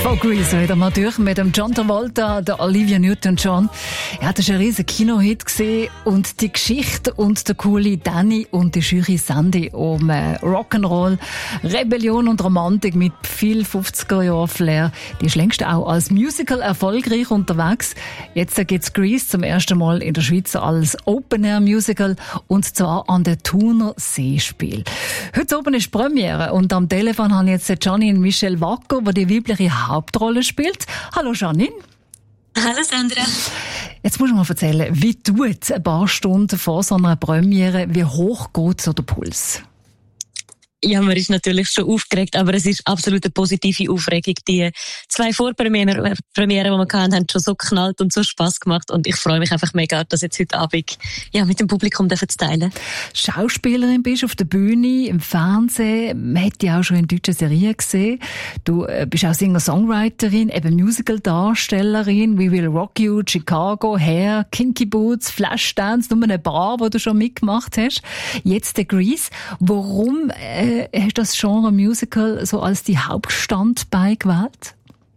Von Grease wieder mal durch mit dem John Travolta, der Olivia Newton-John. Ja, das war ein riesen Kinohit gewesen. Und die Geschichte und der coole Danny und die Jury Sandy um Rock'n'Roll, Rebellion und Romantik mit viel 50er-Jahr-Flair. Die ist längst auch als Musical erfolgreich unterwegs. Jetzt gibt's Grease zum ersten Mal in der Schweiz als Open-Air-Musical und zwar an der Thuner Seespiel. Heute oben ist Premiere und am Telefon haben jetzt Janine Michel Wacker, die die weibliche Hauptrolle spielt. Hallo Janine. Hallo Sandra. Jetzt musst du mal erzählen, wie tut ein paar Stunden vor so einer Premiere, wie hoch geht so der Puls? Ja, man ist natürlich schon aufgeregt, aber es ist absolut eine positive Aufregung. Die 2 Vorpremieren, die wir hatten, haben schon so geknallt und so Spass gemacht und ich freue mich einfach mega, das jetzt heute Abend mit dem Publikum zu teilen. Schauspielerin bist auf der Bühne, im Fernsehen, man hat dich auch schon in deutschen Serien gesehen. Du bist auch Singer-Songwriterin, eben Musical-Darstellerin, We Will Rock You, Chicago, Hair, Kinky Boots, Flashdance, nur ein paar, wo du schon mitgemacht hast. Jetzt der Grease. Warum hast du das Genre Musical so als die Hauptstandbein gewählt?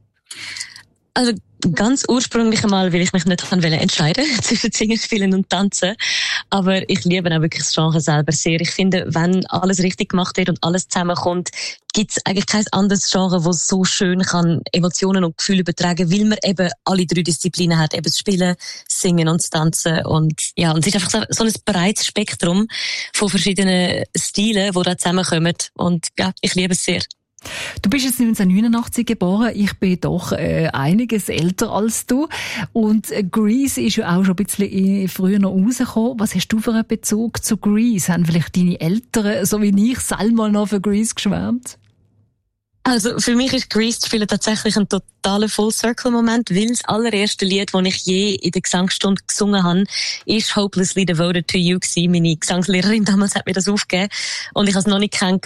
Also ganz ursprünglich einmal will ich mich nicht entscheiden zwischen Singen, Spielen und Tanzen. Aber ich liebe auch wirklich das Genre selber sehr. Ich finde, wenn alles richtig gemacht wird und alles zusammenkommt, gibt es eigentlich kein anderes Genre, das so schön kann Emotionen und Gefühle übertragen, weil man eben alle 3 Disziplinen hat, eben das Spielen, Singen und das Tanzen. Und ja, und es ist einfach so ein breites Spektrum von verschiedenen Stilen, die da zusammenkommen. Und ja, ich liebe es sehr. Du bist jetzt 1989 geboren, ich bin doch einiges älter als du und Grease ist ja auch schon ein bisschen früher noch rausgekommen. Was hast du für einen Bezug zu Grease? Haben vielleicht deine Eltern, so wie ich, selber noch für Grease geschwärmt? Also für mich ist Grease spielen tatsächlich ein totaler Full-Circle-Moment, weil das allererste Lied, das ich je in der Gesangsstunde gesungen habe, ist Hopelessly Devoted to You gewesen. Meine Gesangslehrerin damals hat mir das aufgegeben und ich habe es noch nicht kennengelernt.